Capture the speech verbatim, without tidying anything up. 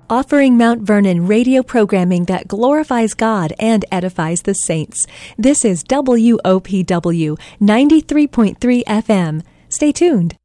offering Mount Vernon radio programming that glorifies God and edifies the saints. This is W O P W ninety-three point three F M. Stay tuned.